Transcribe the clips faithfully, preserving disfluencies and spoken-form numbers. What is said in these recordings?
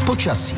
Počasí.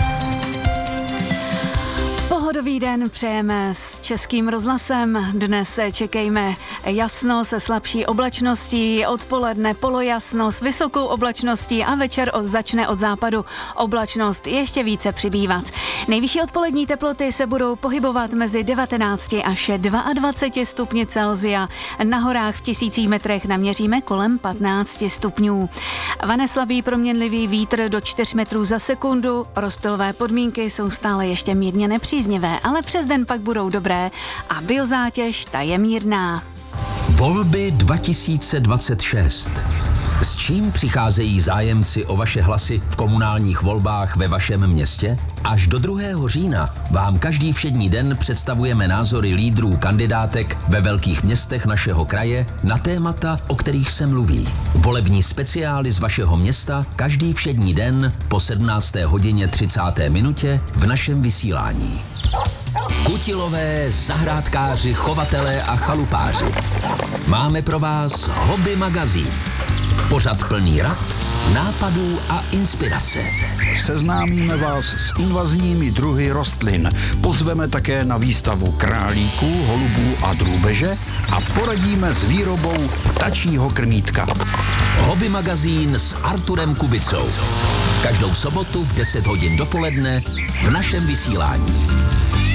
Pohodový den přejeme s Českým rozhlasem. Dnes čekejme jasno se slabší oblačností, odpoledne polojasno s vysokou oblačností a večer od, začne od západu oblačnost ještě více přibývat. Nejvyšší odpolední teploty se budou pohybovat mezi devatenácti až dvaceti dvěma stupni Celsia. Na horách v tisících metrech naměříme kolem patnácti stupňů. Vane slabý proměnlivý vítr do čtyř metrů za sekundu. Rozptylové podmínky jsou stále ještě mírně nepříznivé, ale přes den pak budou dobré a biozátěž ta je mírná. Volby dva tisíce dvacet šest. S čím přicházejí zájemci o vaše hlasy v komunálních volbách ve vašem městě? Až do druhého října vám každý všední den představujeme názory lídrů kandidátek ve velkých městech našeho kraje na témata, o kterých se mluví. Volební speciály z vašeho města každý všední den po sedmnácté hodině třicáté minutě v našem vysílání. Kutilové, zahrádkáři, chovatelé a chalupáři. Máme pro vás Hobby magazín. Pořad plný rad, nápadů a inspirace. Seznámíme vás s invazními druhy rostlin. Pozveme také na výstavu králíků, holubů a drůbeže a poradíme s výrobou ptačího krmítka. Hobby magazín s Arturem Kubicou. Každou sobotu v deset hodin dopoledne v našem vysílání.